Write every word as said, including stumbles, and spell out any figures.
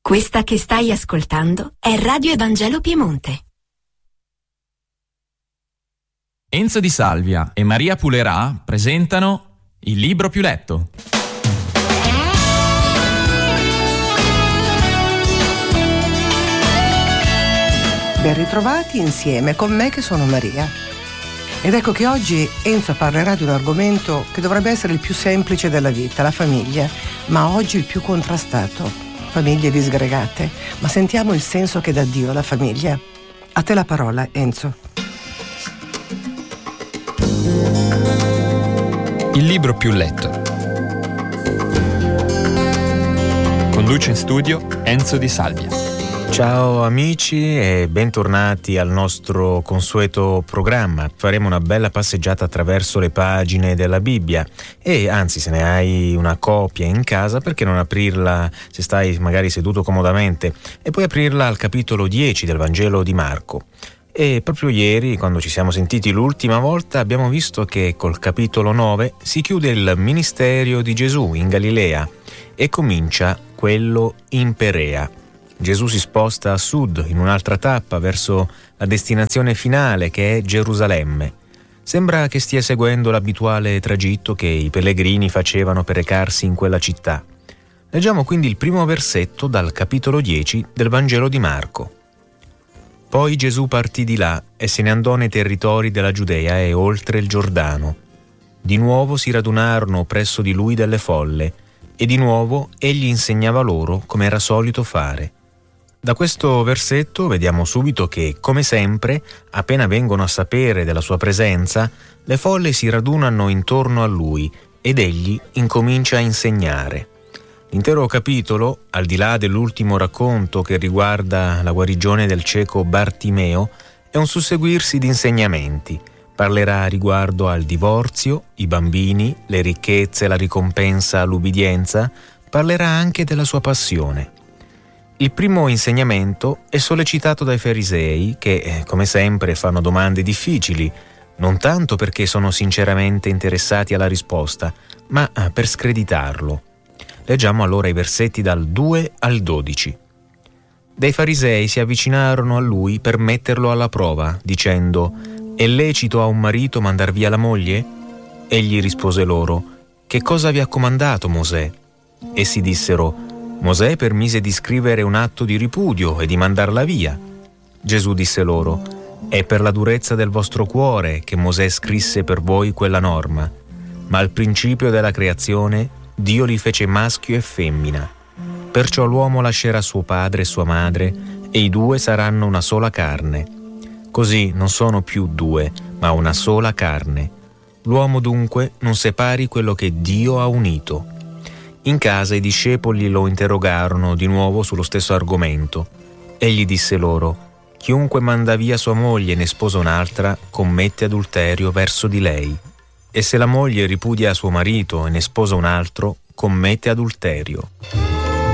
Questa che stai ascoltando è Radio Evangelo Piemonte. Enzo Di Salvia e Maria Pulerà presentano Il libro più letto. Ben ritrovati insieme con me che sono Maria. Ed ecco che oggi Enzo parlerà di un argomento che dovrebbe essere il più semplice della vita, la famiglia, ma oggi il più contrastato. Famiglie disgregate, ma sentiamo il senso che dà Dio alla famiglia. A te la parola, Enzo. Il libro più letto. Conduce in studio Enzo Di Salvia. Ciao amici e bentornati al nostro consueto programma. Faremo una bella passeggiata attraverso le pagine della Bibbia e anzi, se ne hai una copia in casa, perché non aprirla se stai magari seduto comodamente e poi aprirla al capitolo dieci del Vangelo di Marco. E proprio ieri, quando ci siamo sentiti l'ultima volta, abbiamo visto che col capitolo nove si chiude il ministero di Gesù in Galilea e comincia quello in Perea. Gesù si sposta a sud in un'altra tappa verso la destinazione finale che è Gerusalemme. Sembra che stia seguendo l'abituale tragitto che i pellegrini facevano per recarsi in quella città. Leggiamo quindi il primo versetto dal capitolo dieci del Vangelo di Marco. Poi Gesù partì di là e se ne andò nei territori della Giudea e oltre il Giordano. Di nuovo si radunarono presso di lui delle folle e di nuovo egli insegnava loro come era solito fare. Da questo versetto vediamo subito che, come sempre, appena vengono a sapere della sua presenza, le folle si radunano intorno a lui ed egli incomincia a insegnare. L'intero capitolo, al di là dell'ultimo racconto che riguarda la guarigione del cieco Bartimeo, è un susseguirsi di insegnamenti. Parlerà riguardo al divorzio, i bambini, le ricchezze, la ricompensa, l'ubbidienza, parlerà anche della sua passione. Il primo insegnamento è sollecitato dai farisei che, come sempre, fanno domande difficili, non tanto perché sono sinceramente interessati alla risposta, ma per screditarlo. Leggiamo allora i versetti dal due al dodici. Dei farisei si avvicinarono a lui per metterlo alla prova, dicendo: «È lecito a un marito mandar via la moglie?» Egli rispose loro: «Che cosa vi ha comandato Mosè?» Essi dissero: «Mosè permise di scrivere un atto di ripudio e di mandarla via». Gesù disse loro: «È per la durezza del vostro cuore che Mosè scrisse per voi quella norma, ma al principio della creazione Dio li fece maschio e femmina. Perciò l'uomo lascerà suo padre e sua madre e i due saranno una sola carne. Così non sono più due, ma una sola carne. L'uomo dunque non separi quello che Dio ha unito». In casa i discepoli lo interrogarono di nuovo sullo stesso argomento. Egli disse loro: «Chiunque manda via sua moglie e ne sposa un'altra, commette adulterio verso di lei. E se la moglie ripudia suo marito e ne sposa un altro, commette adulterio».